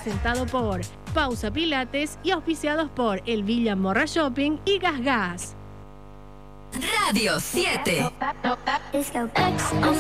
presentado por Pausa Pilates y auspiciados por El Villa Morra Shopping y Gas Gas. Radio 7.